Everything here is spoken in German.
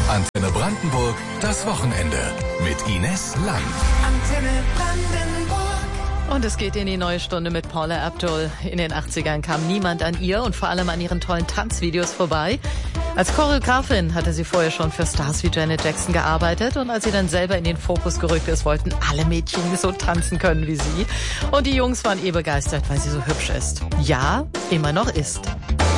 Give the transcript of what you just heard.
Antenne Brandenburg, das Wochenende mit Ines Lang. Antenne Brandenburg. Und es geht in die neue Stunde mit Paula Abdul. In den 80ern kam niemand an ihr und vor allem an ihren tollen Tanzvideos vorbei. Als Choreografin hatte sie vorher schon für Stars wie Janet Jackson gearbeitet und als sie dann selber in den Fokus gerückt ist, wollten alle Mädchen so tanzen können wie sie. Und die Jungs waren begeistert, weil sie so hübsch ist. Ja, immer noch ist.